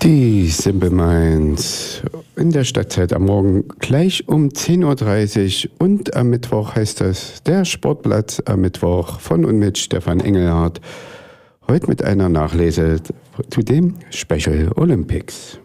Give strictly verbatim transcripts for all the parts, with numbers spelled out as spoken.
Die Simple Minds in der Stadtzeit am Morgen gleich um zehn Uhr dreißig und am Mittwoch heißt das der Sportplatz am Mittwoch von und mit Stefan Engelhardt. Heute mit einer Nachlese zu dem Special Olympics.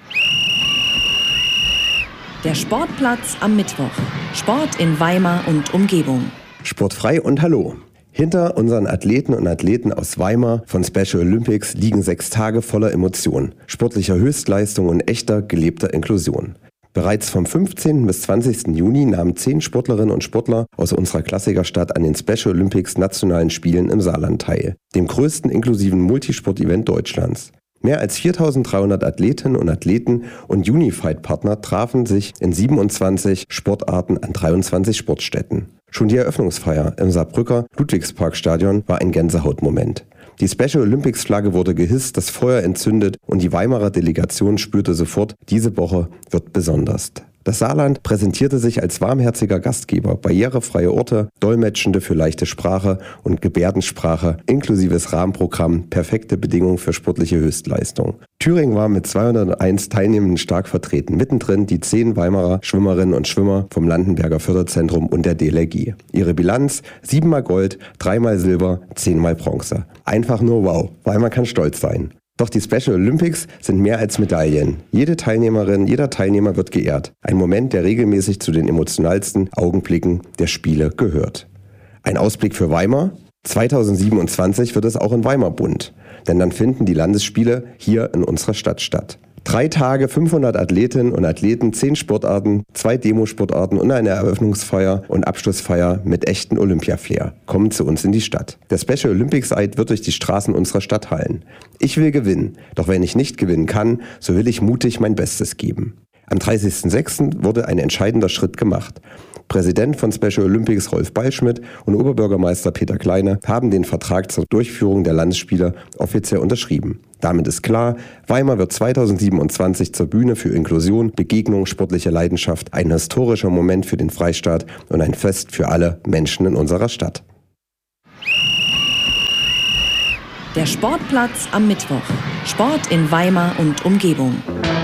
Der Sportplatz am Mittwoch. Sport in Weimar und Umgebung. Sportfrei und hallo. Hinter unseren Athleten und Athleten aus Weimar von Special Olympics liegen sechs Tage voller Emotionen, sportlicher Höchstleistung und echter, gelebter Inklusion. Bereits vom fünfzehnten bis zwanzigsten Juni nahmen zehn Sportlerinnen und Sportler aus unserer Klassikerstadt an den Special Olympics nationalen Spielen im Saarland teil, dem größten inklusiven Multisport-Event Deutschlands. Mehr als viertausenddreihundert Athletinnen und Athleten und Unified-Partner trafen sich in siebenundzwanzig Sportarten an dreiundzwanzig Sportstätten. Schon die Eröffnungsfeier im Saarbrücker Ludwigsparkstadion war ein Gänsehautmoment. Die Special Olympics Flagge wurde gehisst, das Feuer entzündet und die Weimarer Delegation spürte sofort, diese Woche wird besonders. Das Saarland präsentierte sich als warmherziger Gastgeber, barrierefreie Orte, Dolmetschende für leichte Sprache und Gebärdensprache, inklusives Rahmenprogramm, perfekte Bedingungen für sportliche Höchstleistung. Thüringen war mit zweihunderteins Teilnehmenden stark vertreten, mittendrin die zehn Weimarer Schwimmerinnen und Schwimmer vom Landenberger Förderzentrum und der D L R G. Ihre Bilanz: siebenmal Gold, dreimal Silber, zehnmal Bronze. Einfach nur wow, Weimar kann stolz sein. Doch die Special Olympics sind mehr als Medaillen. Jede Teilnehmerin, jeder Teilnehmer wird geehrt. Ein Moment, der regelmäßig zu den emotionalsten Augenblicken der Spiele gehört. Ein Ausblick für Weimar? zweitausendsiebenundzwanzig wird es auch in Weimar bunt. Denn dann finden die Landesspiele hier in unserer Stadt statt. Drei Tage, fünfhundert Athletinnen und Athleten, zehn Sportarten, zwei Demosportarten und eine Eröffnungsfeier und Abschlussfeier mit echten Olympia-Flair kommen zu uns in die Stadt. Der Special Olympics Eid wird durch die Straßen unserer Stadt hallen. Ich will gewinnen, doch wenn ich nicht gewinnen kann, so will ich mutig mein Bestes geben. Am dreißigsten sechsten wurde ein entscheidender Schritt gemacht. Präsident von Special Olympics Rolf Ballschmidt und Oberbürgermeister Peter Kleine haben den Vertrag zur Durchführung der Landesspiele offiziell unterschrieben. Damit ist klar, Weimar wird zweitausendsiebenundzwanzig zur Bühne für Inklusion, Begegnung, sportliche Leidenschaft, ein historischer Moment für den Freistaat und ein Fest für alle Menschen in unserer Stadt. Der Sportplatz am Mittwoch. Sport in Weimar und Umgebung.